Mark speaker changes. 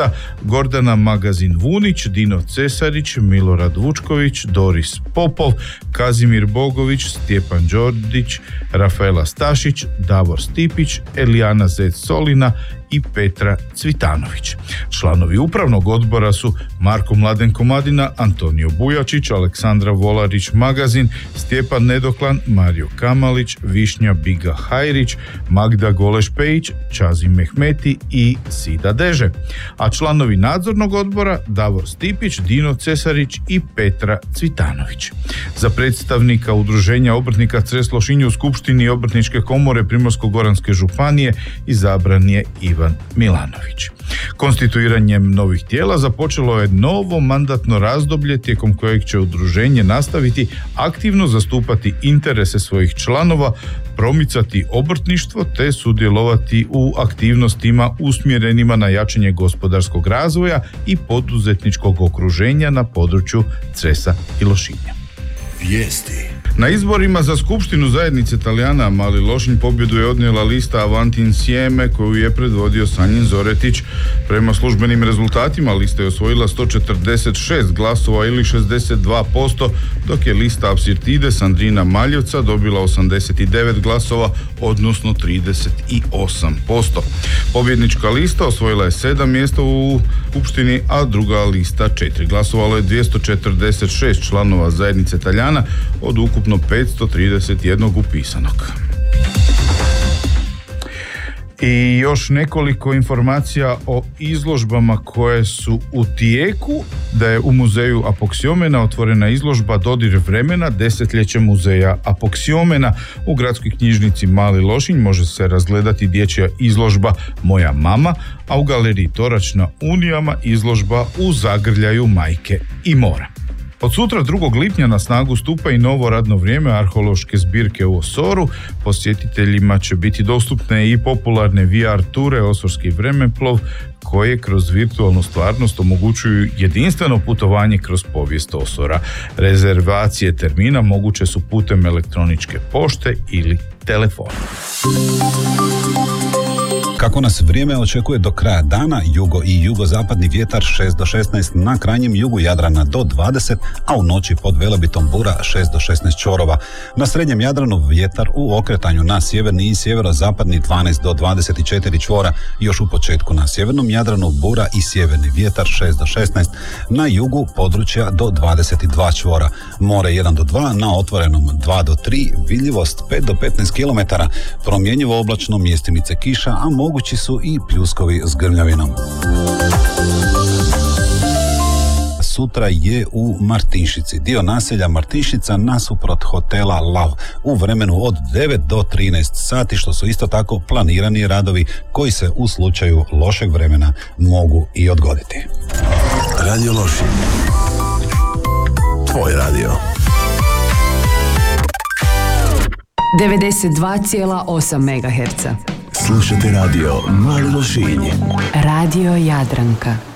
Speaker 1: Splita, Gordana Magazin Vunić, Dino Cesarić, Milorad Vučković, Doris Popov, Kazimir Bogović, Stjepan Đordić, Rafaela Stašić, Davor Stipić, Elijana Zec Solina i Petra Cvitanović. Članovi upravnog odbora su Marko Mladenko Madina, Antonio Bujačić, Aleksandra Volarić Magazin, Stjepan Nedoklan, Mario Kamalić, Višnja Biga Hajrić, Magda Goleš-Pejić, Čazim Mehmeti i Sida Deže. A članovi nadzornog odbora Davor Stipić, Dino Cesarić i Petra Cvitanović. Za predstavnika Udruženja obrtnika Cres Lošinj u Skupštini Obrtničke komore Primorsko-goranske županije izabran je Ivan Milanović. Konstituiranjem novih tijela započelo je novo mandatno razdoblje tijekom kojeg će udruženje nastaviti aktivno zastupati interese svojih članova, promicati obrtništvo te sudjelovati u aktivnostima usmjerenima na jačanje gospodarskog razvoja i poduzetničkog okruženja na području Cresa i Lošinja.
Speaker 2: Vijesti.
Speaker 1: Na izborima za skupštinu zajednice Talijana Mali Lošinj pobjedu je odnijela lista Avanti Insieme koju je predvodio Sanjin Zoretić. Prema službenim rezultatima lista je osvojila 146 glasova ili 62%, dok je lista Apsirtide Sandrina Maljevca dobila 89 glasova, odnosno 38%. Pobjednička lista osvojila je 7 mjesta u skupštini, a druga lista 4. Glasovalo je 246 članova zajednice Talijana od ukupno 531 upisanog. I još nekoliko informacija o izložbama koje su u tijeku. Da je u muzeju Apoksiomena otvorena izložba Dodir vremena, desetljeće muzeja Apoksiomena. U gradskoj knjižnici Mali Lošinj može se razgledati dječja izložba Moja mama, a u galeriji Torač na Unijama izložba U zagrljaju majke i mora. Od sutra 2. lipnja na snagu stupa i novo radno vrijeme arheološke zbirke u Osoru. Posjetiteljima će biti dostupne i popularne VR ture Osorski vremeplov, koje kroz virtualnu stvarnost omogućuju jedinstveno putovanje kroz povijest Osora. Rezervacije termina moguće su putem elektroničke pošte ili telefona.
Speaker 3: Kako nas vrijeme očekuje do kraja dana, jugo i jugozapadni vjetar 6 do 16, na krajnjem jugu Jadrana do 20, a u noći pod Velebitom bura 6 do 16 čorova. Na srednjem Jadranu vjetar u okretanju na sjeverni i sjeverozapadni 12 do 24 čvora, još u početku na sjevernom Jadranu bura i sjeverni vjetar 6 do 16, na jugu područja do 22 čvora. More 1 do 2, na otvorenom 2 do 3, vidljivost 5 do 15 km, promjenjivo oblačno, mjestimice kiša, a mogući su i pljuskovi s grmljavinom. Sutra je u Martinšici. Dio naselja Martinšica nasuprot hotela Lav u vremenu od 9 do 13 sati, što su isto tako planirani radovi koji se u slučaju lošeg vremena mogu i odgoditi.
Speaker 2: Radio Lošinj. Tvoj radio.
Speaker 4: 92,8 MHz.
Speaker 2: Slušate radio Mali Lošinj.
Speaker 4: Radio Jadranka.